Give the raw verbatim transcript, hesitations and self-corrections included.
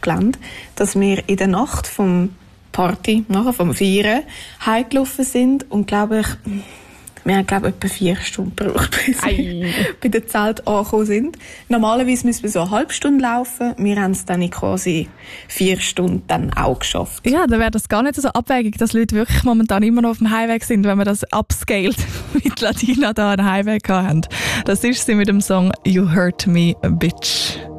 Gelände, dass wir in der Nacht vom Party, nachher vom Feiern, heimgelaufen sind und glaube ich, wir haben glaube ich etwa vier Stunden gebraucht, bis wir bei dem Zelt angekommen sind. Normalerweise müssen wir so eine halbe Stunde laufen, wir haben es dann in quasi vier Stunden dann auch geschafft. Ja, dann wäre das gar nicht so abwegig, dass Leute wirklich momentan immer noch auf dem Highway sind, wenn man das upscaled mit Latina da einen Highway hatten. Das ist sie mit dem Song «You Hurt Me, Bitch».